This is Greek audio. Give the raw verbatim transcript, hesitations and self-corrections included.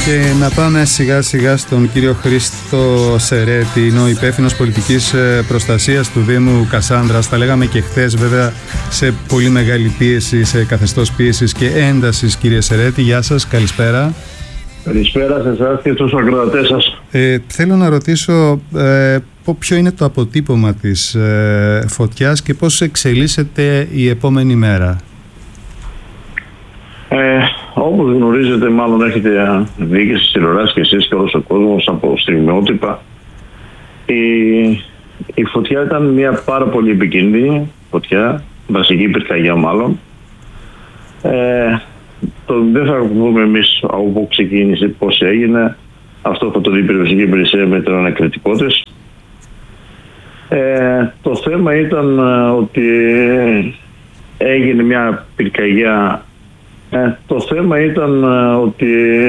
Και να πάμε σιγά σιγά στον κύριο Χρήστο Σερέτη, είναι ο υπεύθυνος πολιτικής προστασίας του Δήμου Κασάνδρας. Τα λέγαμε και χθες, βέβαια, σε πολύ μεγάλη πίεση, σε καθεστώς πίεσης και έντασης. Κύριε Σερέτη, γεια σας, καλησπέρα. Καλησπέρα σε εσάς και στους ακροατές σας. Ε, θέλω να ρωτήσω ε, ποιο είναι το αποτύπωμα της ε, φωτιάς και πώς εξελίσσεται η επόμενη μέρα. Ε, όπως γνωρίζετε, μάλλον έχετε δει και στις τηλεοράσεις και εσείς και όλος ο κόσμος από στιγμιότυπα, η, η φωτιά ήταν μια πάρα πολύ επικίνδυνη φωτιά, βασική πυρκαγιά μάλλον. Ε, το, δεν θα πούμε εμείς από ξεκίνησε, πώς έγινε. Αυτό θα το δει η περιοριστική υπηρεσία με την ανακριτικότητες. Ε, το θέμα ήταν ότι έγινε μια πυρκαγιά. Ε, το θέμα ήταν ότι